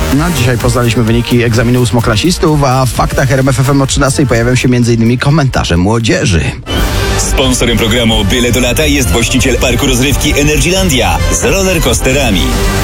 No, dzisiaj poznaliśmy wyniki egzaminu ósmoklasistów, a w faktach RMF FM o 13 pojawią się m.in. komentarze młodzieży. Sponsorem programu Byle do lata jest właściciel parku rozrywki Energylandia z rollercoasterami.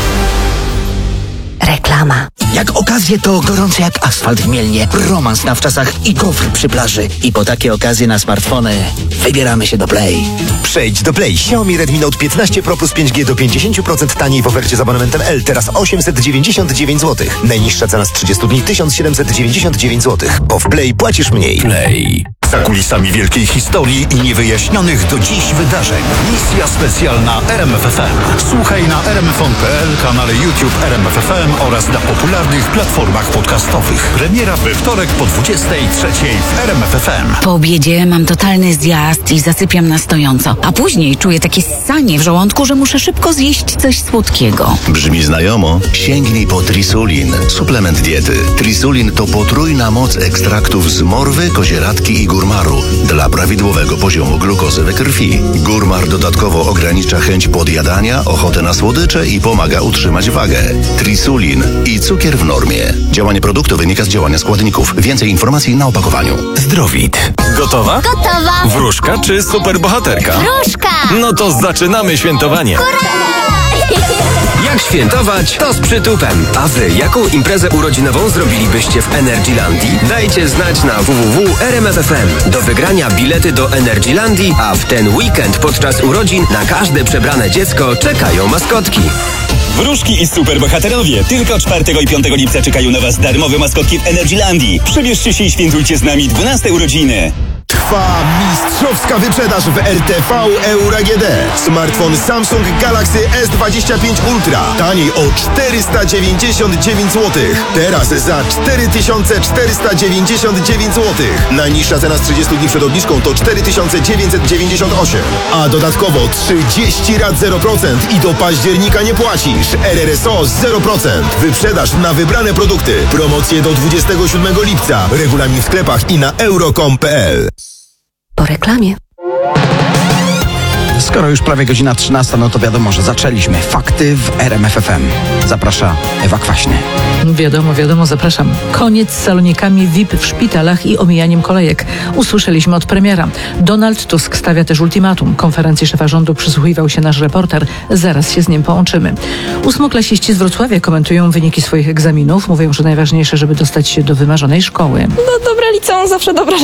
Reklama. Jak okazje to gorące jak asfalt w Mielnie, romans na wczasach i gofr przy plaży. I po takie okazje na smartfony wybieramy się do Play. Przejdź do Play. Xiaomi Redmi Note 15 Pro plus 5G do 50% taniej w ofercie z abonamentem L. Teraz 899 zł. Najniższa cena z 30 dni 1799 zł. Bo w Play płacisz mniej. Play. Za kulisami wielkiej historii i niewyjaśnionych do dziś wydarzeń. Misja specjalna RMF FM. Słuchaj na rmfon.pl, kanale YouTube RMF FM oraz na popularnych platformach podcastowych. Premiera we wtorek po 23:00 w RMF FM. Po obiedzie mam totalny zjazd i zasypiam na stojąco. A później czuję takie ssanie w żołądku, że muszę szybko zjeść coś słodkiego. Brzmi znajomo? Sięgnij po Trisulin. Suplement diety. Trisulin to potrójna moc ekstraktów z morwy, kozieradki i górmaru dla prawidłowego poziomu glukozy we krwi. Górmar dodatkowo ogranicza chęć podjadania, ochotę na słodycze i pomaga utrzymać wagę. Trisulin i cukier w normie. Działanie produktu wynika z działania składników. Więcej informacji na opakowaniu. Zdrowit. Gotowa? Gotowa! Wróżka czy superbohaterka? Wróżka! No to zaczynamy świętowanie. Jak świętować, to z przytupem. A wy, jaką imprezę urodzinową zrobilibyście w Energylandii? Dajcie znać na www.rmf.fm. Do wygrania bilety do Energylandii, a w ten weekend podczas urodzin na każde przebrane dziecko czekają maskotki. Wróżki i superbohaterowie. Tylko 4 i 5 lipca czekają na Was darmowe maskotki w Energylandii. Przebierzcie się i świętujcie z nami 12 urodziny. Trwa mistrzowska wyprzedaż w RTV Euro AGD. Smartfon Samsung Galaxy S25 Ultra. Taniej o 499 zł. Teraz za 4499 zł. Najniższa cena z 30 dni przed obniżką to 4998. A dodatkowo 30 rat 0% i do października nie płacisz. RRSO 0%. Wyprzedaż na wybrane produkty. Promocje do 27 lipca. Regulamin w sklepach i na euro.com.pl. Po reklamie. Skoro już prawie godzina 13, no to wiadomo, że zaczęliśmy. Fakty w RMF FM. Zaprasza Ewa Kwaśny. Wiadomo, zapraszam. Koniec z salonikami VIP w szpitalach i omijaniem kolejek. Usłyszeliśmy od premiera. Donald Tusk stawia też ultimatum. Konferencji szefa rządu przysłuchiwał się nasz reporter. Zaraz się z nim połączymy. Ósmoklasiści z Wrocławia komentują wyniki swoich egzaminów. Mówią, że najważniejsze, żeby dostać się do wymarzonej szkoły. No dobra liceum zawsze dobra